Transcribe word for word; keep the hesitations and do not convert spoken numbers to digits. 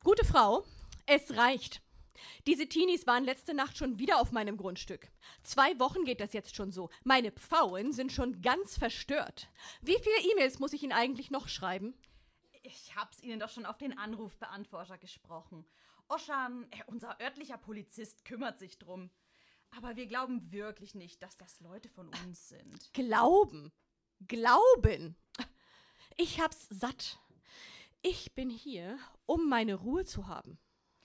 Gute Frau, es reicht. Diese Teenies waren letzte Nacht schon wieder auf meinem Grundstück. Zwei Wochen geht das jetzt schon so. Meine Pfauen sind schon ganz verstört. Wie viele E-Mails muss ich Ihnen eigentlich noch schreiben? Ich hab's Ihnen doch schon auf den Anrufbeantworter gesprochen. Oschan, äh, unser örtlicher Polizist, kümmert sich drum. Aber wir glauben wirklich nicht, dass das Leute von uns sind. Glauben. Glauben. Ich hab's satt. Ich bin hier, um meine Ruhe zu haben.